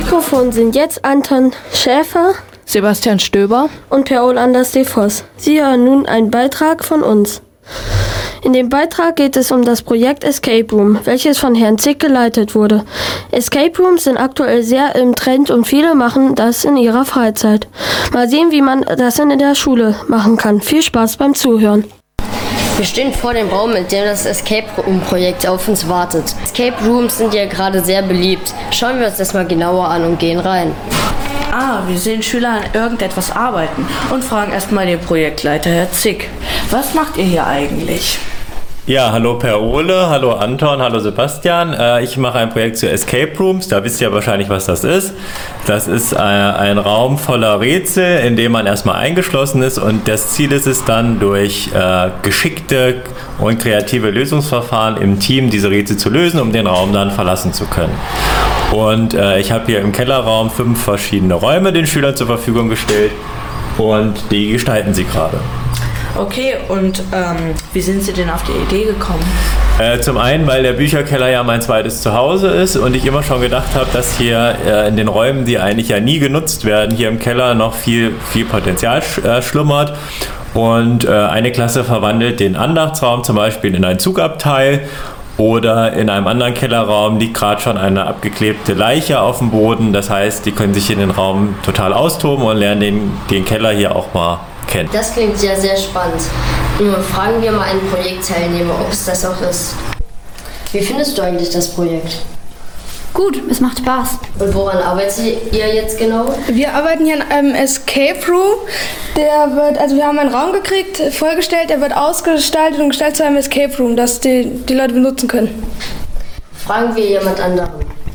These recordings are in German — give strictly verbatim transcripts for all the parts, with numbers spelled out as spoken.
Mikrofon sind jetzt Anton Schäfer, Sebastian Stöber und Per-Ol Anders de Vos. Sie hören nun einen Beitrag von uns. In dem Beitrag geht es um das Projekt Escape Room, welches von Herrn Zick geleitet wurde. Escape Rooms sind aktuell sehr im Trend und viele machen das in ihrer Freizeit. Mal sehen, wie man das in der Schule machen kann. Viel Spaß beim Zuhören. Wir stehen vor dem Raum, in dem das Escape Room-Projekt auf uns wartet. Escape Rooms sind ja gerade sehr beliebt. Schauen wir uns das mal genauer an und gehen rein. Ah, wir sehen Schüler an irgendetwas arbeiten und fragen erstmal den Projektleiter, Herr Zick. Was macht ihr hier eigentlich? Ja, hallo Per-Ole, hallo Anton, hallo Sebastian. Äh, ich mache ein Projekt zu Escape Rooms, da wisst ihr wahrscheinlich, was das ist. Das ist äh, ein Raum voller Rätsel, in dem man erstmal eingeschlossen ist, und das Ziel ist es dann, durch äh, geschickte und kreative Lösungsverfahren im Team diese Rätsel zu lösen, um den Raum dann verlassen zu können. Und äh, ich habe hier im Kellerraum fünf verschiedene Räume den Schülern zur Verfügung gestellt, und die gestalten sie gerade. Okay, und ähm, wie sind Sie denn auf die Idee gekommen? Äh, zum einen, weil der Bücherkeller ja mein zweites Zuhause ist und ich immer schon gedacht habe, dass hier äh, in den Räumen, die eigentlich ja nie genutzt werden, hier im Keller noch viel, viel Potenzial sch- äh, schlummert. Und äh, eine Klasse verwandelt den Andachtsraum zum Beispiel in ein Zugabteil, oder in einem anderen Kellerraum liegt gerade schon eine abgeklebte Leiche auf dem Boden. Das heißt, die können sich in den Raum total austoben und lernen den, den Keller hier auch mal kennen. Das klingt ja sehr spannend. Nun fragen wir mal einen Projektteilnehmer, ob es das auch ist. Wie findest du eigentlich das Projekt? Gut, es macht Spaß. Und woran arbeitet ihr jetzt genau? Wir arbeiten hier an einem Escape Room. Der wird, also wir haben einen Raum gekriegt, vorgestellt, der wird ausgestaltet und gestaltet zu einem Escape Room, das die, die Leute benutzen können. Fragen wir jemand anderen.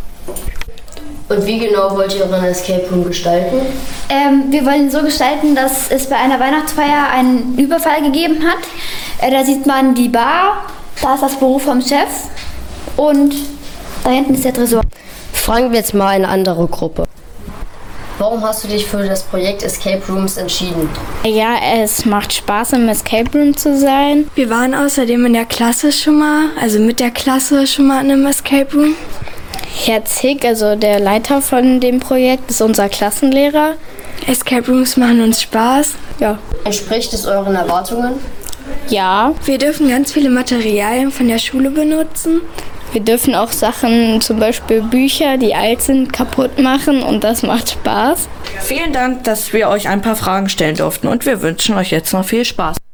Und wie genau wollt ihr euren Escape Room gestalten? Ähm, wir wollen ihn so gestalten, dass es bei einer Weihnachtsfeier einen Überfall gegeben hat. Äh, da sieht man die Bar, da ist das Büro vom Chef und da hinten ist der Tresor. Fragen wir jetzt mal eine andere Gruppe. Warum hast du dich für das Projekt Escape Rooms entschieden? Ja, es macht Spaß, im Escape Room zu sein. Wir waren außerdem in der Klasse schon mal, also mit der Klasse schon mal in einem Escape Room. Herr Zick, also der Leiter von dem Projekt, ist unser Klassenlehrer. Escape Rooms machen uns Spaß. Ja. Entspricht es euren Erwartungen? Ja. Wir dürfen ganz viele Materialien von der Schule benutzen. Wir dürfen auch Sachen, zum Beispiel Bücher, die alt sind, kaputt machen, und das macht Spaß. Vielen Dank, dass wir euch ein paar Fragen stellen durften, und wir wünschen euch jetzt noch viel Spaß.